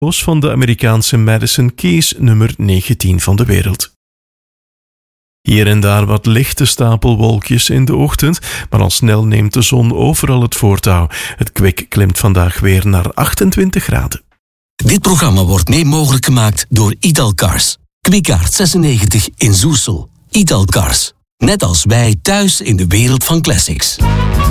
van de Amerikaanse Madison Keys, nummer 19 van de wereld. Hier en daar wat lichte stapelwolkjes in de ochtend, maar al snel neemt de zon overal het voortouw. Het kwik klimt vandaag weer naar 28 graden. Dit programma wordt mogelijk gemaakt door Italcars. Kwikaart 96 in Zoersel. Italcars. Net als wij thuis in de wereld van classics.